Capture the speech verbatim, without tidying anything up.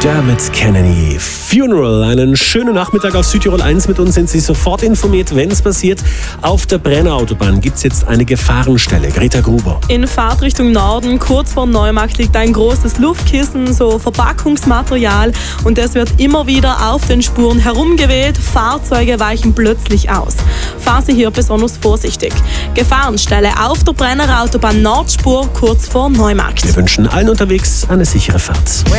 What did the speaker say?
Dermot Kennedy, Funeral. Einen schönen Nachmittag auf Südtirol eins. Mit uns sind Sie sofort informiert, wenn es passiert. Auf der Brenner Autobahn gibt es jetzt eine Gefahrenstelle. Greta Gruber. In Fahrtrichtung Norden, kurz vor Neumarkt, liegt ein großes Luftkissen, so Verpackungsmaterial. Und es wird immer wieder auf den Spuren herumgeweht. Fahrzeuge weichen plötzlich aus. Fahren Sie hier besonders vorsichtig. Gefahrenstelle auf der Brenner Autobahn Nordspur, kurz vor Neumarkt. Wir wünschen allen unterwegs eine sichere Fahrt.